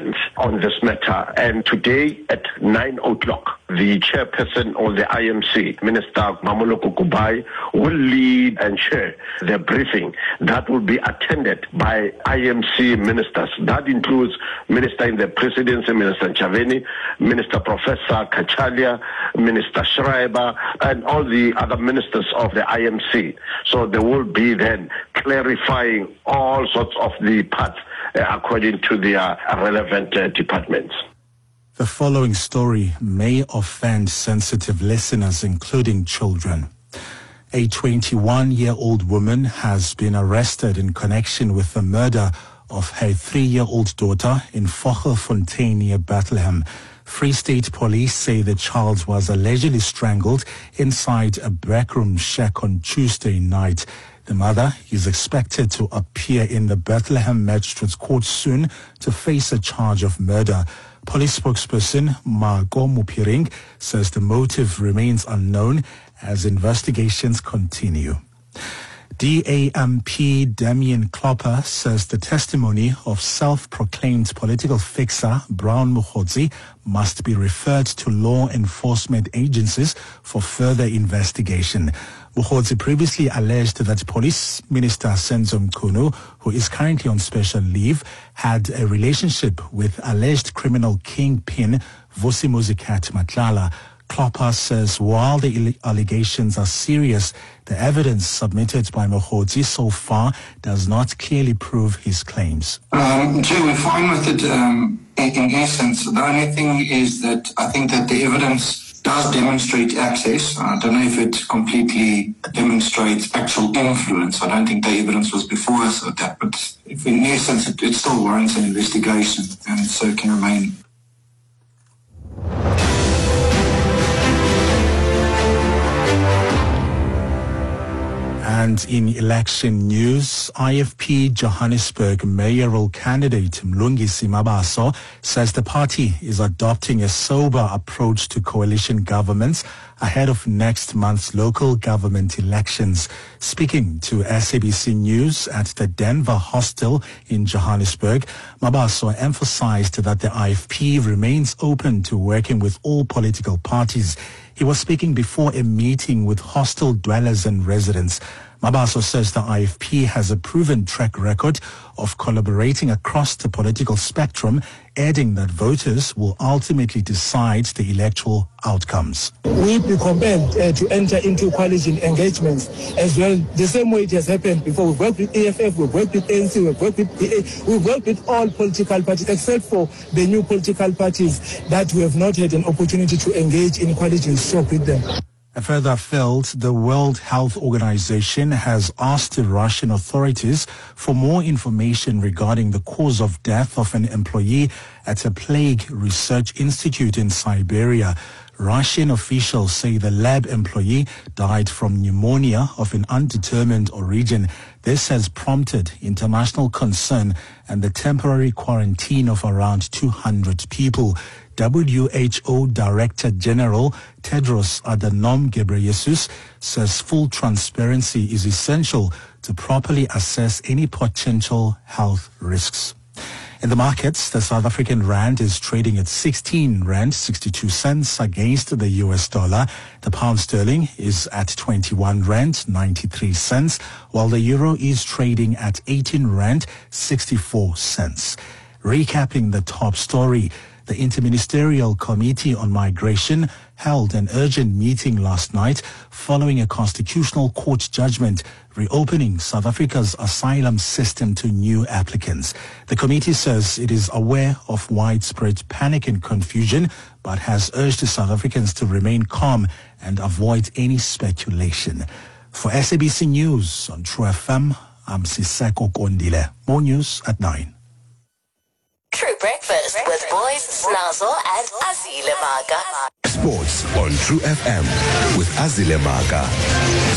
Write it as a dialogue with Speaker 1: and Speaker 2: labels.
Speaker 1: developments on this matter. And today at 9 o'clock, the chairperson of the IMC, Minister Mamoloko Kubai, will lead and chair the briefing that will be attended by IMC ministers. That includes Minister in the Presidency, Minister Chaveni, Minister Professor Kachalia, Minister Schreiber, and all the other ministers of the IMC. So they will be then clarifying all sorts of the parts according to their relevant departments.
Speaker 2: The following story may offend sensitive listeners, including children. A 21-year-old woman has been arrested in connection with the murder of her 3-year-old daughter in Vogelfontein near Bethlehem. Free State police say the child was allegedly strangled inside a backroom shack on Tuesday night. The mother is expected to appear in the Bethlehem Magistrates Court soon to face a charge of murder. Police spokesperson Margot Mupiring says the motive remains unknown as investigations continue. DAMP Damien Klopper says the testimony of self-proclaimed political fixer Brown Mokgotsi must be referred to law enforcement agencies for further investigation. Mokgotsi previously alleged that Police Minister Senzo Mchunu, who is currently on special leave, had a relationship with alleged criminal kingpin Vusi Kat Matlala. Klopper says while the allegations are serious, the evidence submitted by Mokgotsi so far does not clearly prove his claims.
Speaker 3: Jay, we're fine with it in essence. The only thing is that I think that the evidence does demonstrate access. I don't know if it completely demonstrates actual influence. I don't think the evidence was before us or that, but if in essence it still warrants an investigation and so can remain.
Speaker 2: And in election news, IFP Johannesburg mayoral candidate Mlungisi Mabaso says the party is adopting a sober approach to coalition governments ahead of next month's local government elections. Speaking to SABC News at the Denver hostel in Johannesburg, Mabaso emphasized that the IFP remains open to working with all political parties. He was speaking before a meeting with hostel dwellers and residents. Mabaso says the IFP has a proven track record of collaborating across the political spectrum, adding that voters will ultimately decide the electoral outcomes.
Speaker 4: We'll be compelled to enter into coalition engagements as well, the same way it has happened before. We've worked with EFF, we've worked with ANC, we've worked with PA, we've worked with all political parties except for the new political parties that we have not had an opportunity to engage in coalition swap with them.
Speaker 2: Further afield, the World Health Organization has asked the Russian authorities for more information regarding the cause of death of an employee at a plague research institute in Siberia. Russian officials say the lab employee died from pneumonia of an undetermined origin. This has prompted international concern and the temporary quarantine of around 200 people. WHO Director General Tedros Adhanom Ghebreyesus says full transparency is essential to properly assess any potential health risks. In the markets, the South African rand is trading at 16 rand 62 cents against the US dollar. The pound sterling is at 21 rand 93 cents, while the euro is trading at 18 rand 64 cents. Recapping the top story, the Interministerial Committee on Migration held an urgent meeting last night following a constitutional court judgment reopening South Africa's asylum system to new applicants. The committee says it is aware of widespread panic and confusion, but has urged South Africans to remain calm and avoid any speculation. For SABC News on True FM, I'm Siseko Kondile. More news at 9.
Speaker 5: True Breakfast with Boys Snazzle and Azile Maga.
Speaker 6: Sports on True FM with Azile Maga.